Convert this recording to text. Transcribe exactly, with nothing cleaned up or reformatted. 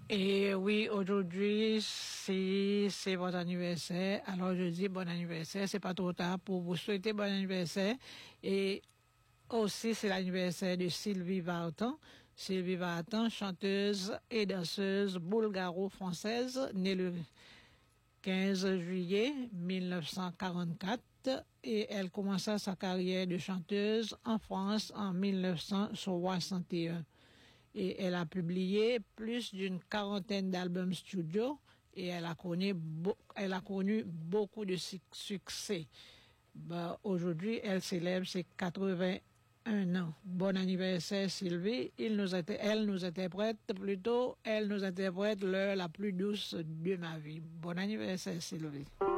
Et oui, aujourd'hui, c'est, c'est votre anniversaire. Alors, je dis bon anniversaire. C'est pas trop tard pour vous souhaiter bon anniversaire. Et aussi, c'est l'anniversaire de Sylvie Vartan. Sylvie Vartan, chanteuse et danseuse bulgaro-française, née le quinze juillet mille neuf cent quarante-quatre. Et elle commença sa carrière de chanteuse en France en mille neuf cent soixante et un. Et elle a publié plus d'une quarantaine d'albums studio et elle a connu, be- elle a connu beaucoup de su- succès. Ben, aujourd'hui, elle célèbre ses quatre-vingt-un ans. Bon anniversaire, Sylvie. Il nous était, elle nous interprète, plutôt, elle nous interprète l'heure la plus douce de ma vie. Bon anniversaire, Sylvie.